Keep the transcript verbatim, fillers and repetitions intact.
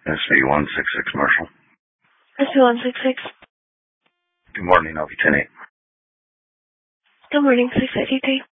S B one six six Marshall. S B one six six. Good morning, L V ten eight. Good morning, six eighty-three.